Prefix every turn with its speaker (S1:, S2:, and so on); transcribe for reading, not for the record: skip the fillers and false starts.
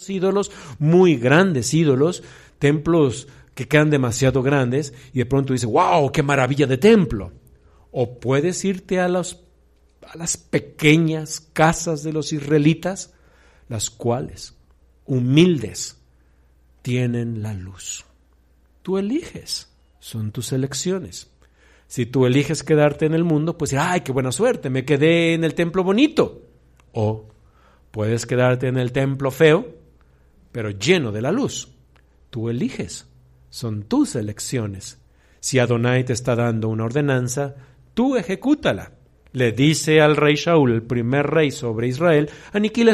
S1: ídolos, muy grandes ídolos, templos que quedan demasiado grandes y de pronto dices, wow, qué maravilla de templo. O puedes irte a las pequeñas casas de los israelitas, las cuales, humildes, tienen la luz. Tú eliges, son tus elecciones. Si tú eliges quedarte en el mundo, pues ¡ay, qué buena suerte! Me quedé en el templo bonito. O puedes quedarte en el templo feo, pero lleno de la luz. Tú eliges, son tus elecciones. Si Adonai te está dando una ordenanza, tú ejecútala. Le dice al rey Shaul, el primer rey sobre Israel, aniquila